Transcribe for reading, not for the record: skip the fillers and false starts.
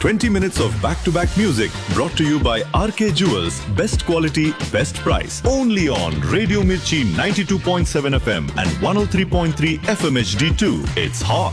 20 minutes of back-to-back music brought to you by RK Jewels. Best quality, best price. Only on Radio Mirchi 92.7 FM and 103.3 FM HD2. It's hot.